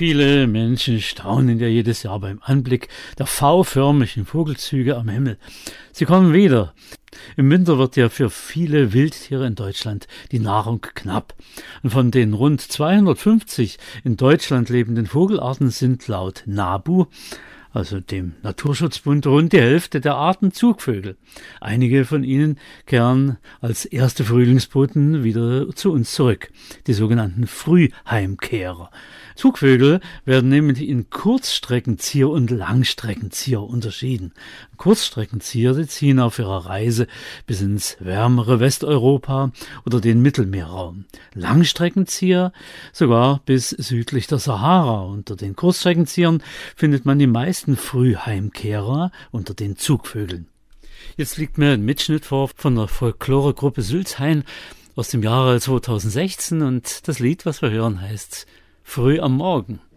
Viele Menschen staunen ja jedes Jahr beim Anblick der V-förmigen Vogelzüge am Himmel. Sie kommen wieder. Im Winter wird ja für viele Wildtiere in Deutschland die Nahrung knapp. Und von den rund 250 in Deutschland lebenden Vogelarten sind laut NABU, also dem Naturschutzbund, rund die Hälfte der Arten Zugvögel. Einige von ihnen kehren als erste Frühlingsboten wieder zu uns zurück, die sogenannten Frühheimkehrer. Zugvögel werden nämlich in Kurzstreckenzieher und Langstreckenzieher unterschieden. Kurzstreckenzieher, die ziehen auf ihrer Reise bis ins wärmere Westeuropa oder den Mittelmeerraum. Langstreckenzieher sogar bis südlich der Sahara. Unter den Kurzstreckenziehern findet man die meisten Frühheimkehrer unter den Zugvögeln. Jetzt liegt mir ein Mitschnitt vor von der Folkloregruppe Sülzhain aus dem Jahre 2016 und das Lied, was wir hören, heißt Früh am Morgen.